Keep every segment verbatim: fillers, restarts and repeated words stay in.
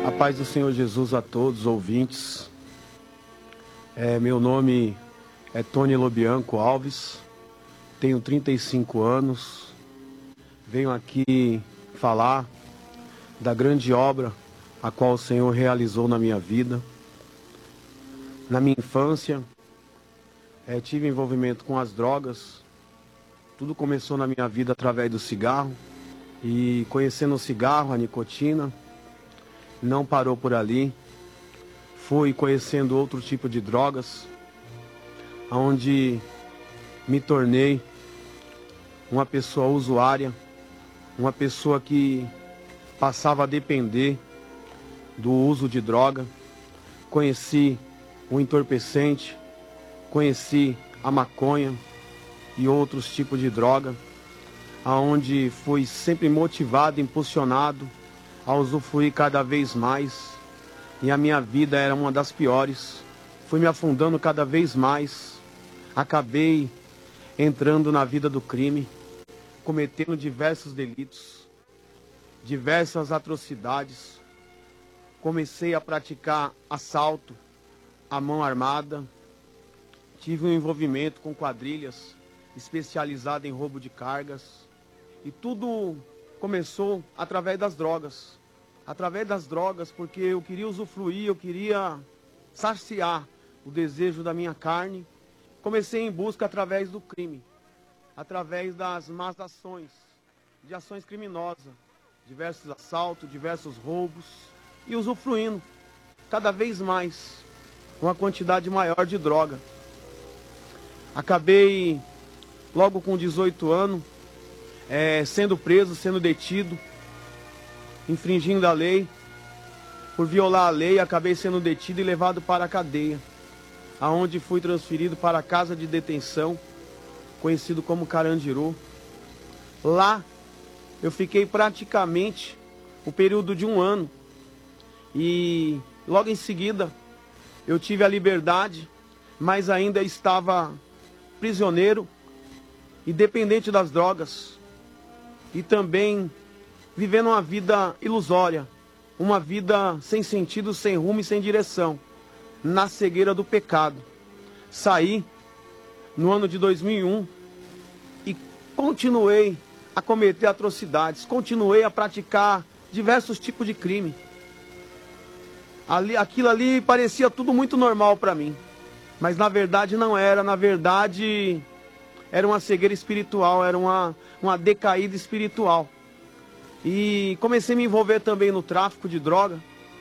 A paz do Senhor Jesus a todos os ouvintes. É, meu nome é Tony Lobianco Alves, tenho trinta e cinco anos, venho aqui falar da grande obra a qual o Senhor realizou na minha vida. Na minha infância, é, tive envolvimento com as drogas. Tudo começou na minha vida através do cigarro, e conhecendo o cigarro, a nicotina, não parou por ali. Fui conhecendo outro tipo de drogas, onde me tornei uma pessoa usuária, uma pessoa que passava a depender do uso de droga. Conheci o entorpecente, conheci a maconha e outros tipos de droga, aonde fui sempre motivado, impulsionado a usufruir cada vez mais, e a minha vida era uma das piores. Fui me afundando cada vez mais, acabei entrando na vida do crime, cometendo diversos delitos, diversas atrocidades. Comecei a praticar assalto à mão armada, tive um envolvimento com quadrilhas especializadas em roubo de cargas, e tudo começou através das drogas. Através das drogas, porque eu queria usufruir, eu queria saciar o desejo da minha carne. Comecei em busca através do crime, através das más ações, de ações criminosas, diversos assaltos, diversos roubos, e usufruindo cada vez mais, com uma quantidade maior de droga. Acabei, logo com dezoito anos, é, sendo preso, sendo detido, infringindo a lei. Por violar a lei, acabei sendo detido e levado para a cadeia, aonde fui transferido para a casa de detenção, conhecido como Carandiru. Lá, eu fiquei praticamente o período de um ano, e logo em seguida, eu tive a liberdade, mas ainda estava prisioneiro e dependente das drogas, e também vivendo uma vida ilusória, uma vida sem sentido, sem rumo e sem direção, na cegueira do pecado. Saí no ano de dois mil e um e continuei a cometer atrocidades, continuei a praticar diversos tipos de crime. Ali, aquilo ali parecia tudo muito normal para mim, mas na verdade não era. Na verdade era uma cegueira espiritual, era uma, uma decaída espiritual. E comecei a me envolver também no tráfico de droga,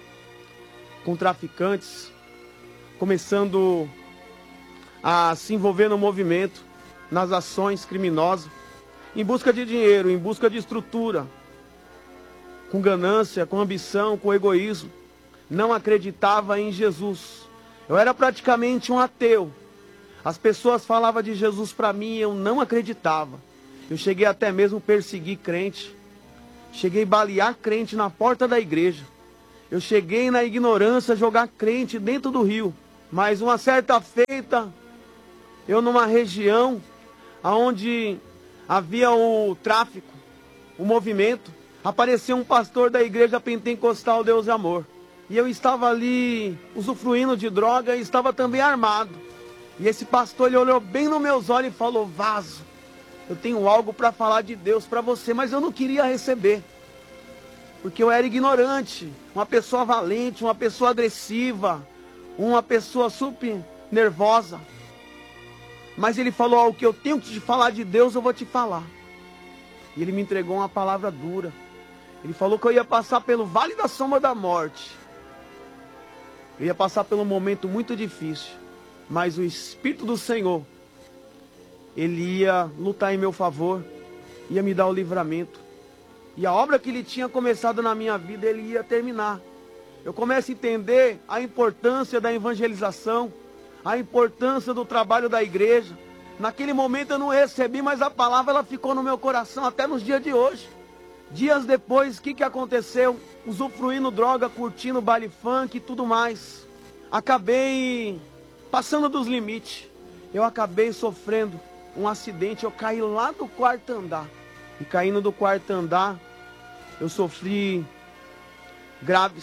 com traficantes, começando a se envolver no movimento, nas ações criminosas, em busca de dinheiro, em busca de estrutura, com ganância, com ambição, com egoísmo. Não acreditava em Jesus. Eu era praticamente um ateu. As pessoas falavam de Jesus para mim e eu não acreditava. Eu cheguei até mesmo a perseguir crente. Cheguei a balear crente na porta da igreja. Eu cheguei na ignorância a jogar crente dentro do rio. Mas uma certa feita, eu numa região onde havia o tráfico, o movimento, apareceu um pastor da igreja pentecostal Deus e Amor. E eu estava ali usufruindo de droga e estava também armado. E esse pastor, ele olhou bem nos meus olhos e falou: Vaso, eu tenho algo para falar de Deus para você. Mas eu não queria receber, porque eu era ignorante, uma pessoa valente, uma pessoa agressiva, uma pessoa super nervosa. Mas ele falou: ó, o que eu tenho que te falar de Deus, eu vou te falar. E ele me entregou uma palavra dura. Ele falou que eu ia passar pelo vale da sombra da morte. Eu ia passar por um momento muito difícil, mas o Espírito do Senhor, Ele ia lutar em meu favor, ia me dar o livramento. E a obra que Ele tinha começado na minha vida, Ele ia terminar. Eu começo a entender a importância da evangelização, a importância do trabalho da igreja. Naquele momento eu não recebi, mas a palavra ela ficou no meu coração até nos dias de hoje. Dias depois, o que, que aconteceu? Usufruindo droga, curtindo baile funk e tudo mais. Acabei passando dos limites. Eu acabei sofrendo um acidente. Eu caí lá do quarto andar. E caindo do quarto andar, eu sofri graves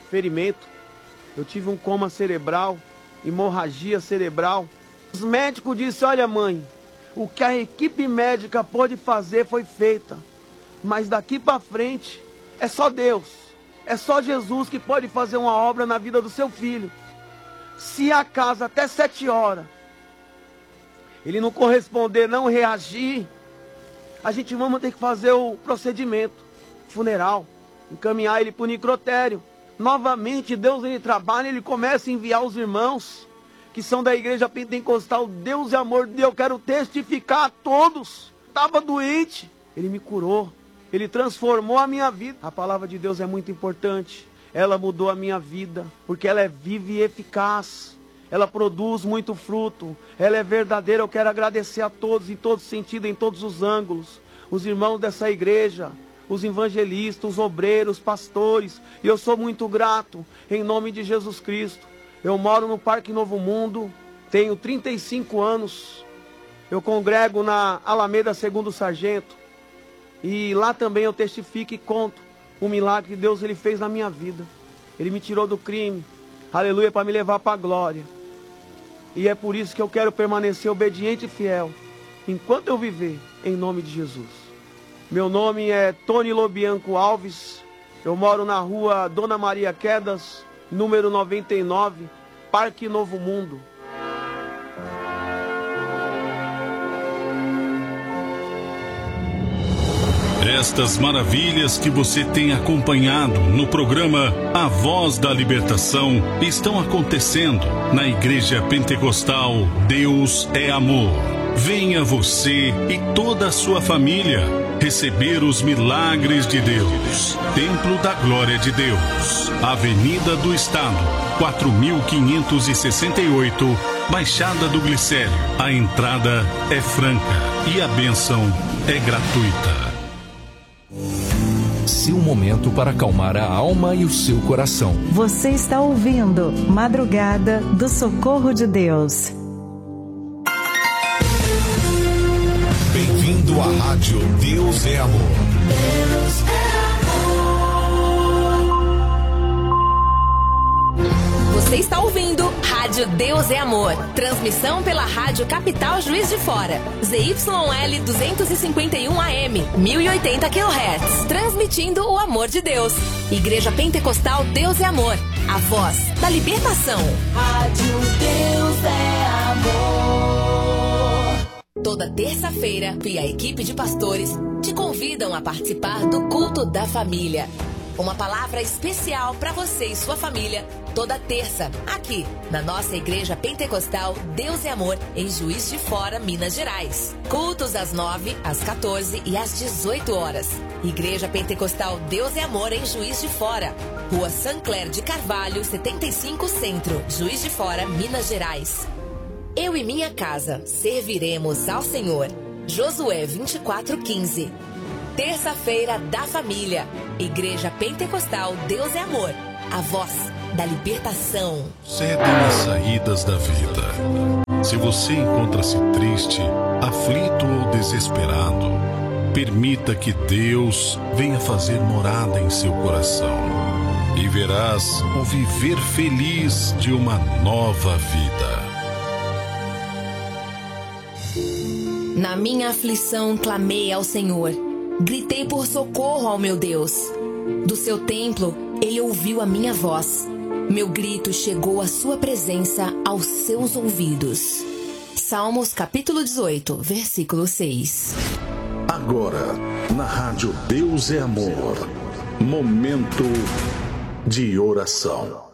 ferimento. Eu tive um coma cerebral, hemorragia cerebral. Os médicos disseram, olha mãe, o que a equipe médica pôde fazer foi feita. Mas daqui para frente é só Deus, é só Jesus que pode fazer uma obra na vida do seu filho. Se acaso até sete horas ele não corresponder, não reagir, a gente vamos ter que fazer o procedimento funeral, encaminhar ele para o necrotério. Novamente Deus ele trabalha, ele começa a enviar os irmãos que são da igreja pentecostal. Deus é amor de Deus, eu quero testificar a todos. Estava doente, ele me curou, ele transformou a minha vida. A palavra de Deus é muito importante, ela mudou a minha vida, porque ela é viva e eficaz, ela produz muito fruto, ela é verdadeira. Eu quero agradecer a todos, em todo sentido, em todos os ângulos, os irmãos dessa igreja, os evangelistas, os obreiros, pastores, e eu sou muito grato, em nome de Jesus Cristo. Eu moro no Parque Novo Mundo, tenho trinta e cinco anos, eu congrego na Alameda Segundo Sargento, e lá também eu testifico e conto o milagre que Deus ele fez na minha vida. Ele me tirou do crime, aleluia, para me levar para a glória. E é por isso que eu quero permanecer obediente e fiel, enquanto eu viver, em nome de Jesus. Meu nome é Tony Lobianco Alves, eu moro na rua Dona Maria Quedas, número noventa e nove, Parque Novo Mundo. Estas maravilhas que você tem acompanhado no programa A Voz da Libertação estão acontecendo na Igreja Pentecostal Deus é Amor. Venha você e toda a sua família receber os milagres de Deus. Templo da Glória de Deus, Avenida do Estado, quatro mil quinhentos e sessenta e oito, Baixada do Glicério. A entrada é franca e a bênção é gratuita. Seu momento para acalmar a alma e o seu coração. Você está ouvindo Madrugada do Socorro de Deus. Bem-vindo à Rádio Deus é Amor. Deus é amor. Você está ouvindo Rádio Deus é Amor. Transmissão pela Rádio Capital Juiz de Fora. Z Y L duzentos e cinquenta e um A M, mil e oitenta quilohertz. Transmitindo o amor de Deus. Igreja Pentecostal Deus é Amor. A voz da libertação. Rádio Deus é Amor. Toda terça-feira, e a equipe de pastores te convidam a participar do Culto da Família. Uma palavra especial para você e sua família, toda terça, aqui na nossa Igreja Pentecostal Deus é Amor, em Juiz de Fora, Minas Gerais. Cultos às nove, às quatorze e às dezoito horas. Igreja Pentecostal Deus é Amor, em Juiz de Fora, Rua Sancler de Carvalho, setenta e cinco Centro, Juiz de Fora, Minas Gerais. Eu e minha casa serviremos ao Senhor. Josué vinte e quatro, quinze. Terça-feira da Família. Igreja Pentecostal Deus é Amor. A voz da libertação. Cedem as saídas da vida. Se você encontra-se triste, aflito ou desesperado, permita que Deus venha fazer morada em seu coração. E verás o viver feliz de uma nova vida. Na minha aflição clamei ao Senhor. Gritei por socorro ao meu Deus. Do seu templo, ele ouviu a minha voz. Meu grito chegou à sua presença, aos seus ouvidos. Salmos capítulo dezoito, versículo seis. Agora, na Rádio Deus é Amor, momento de oração.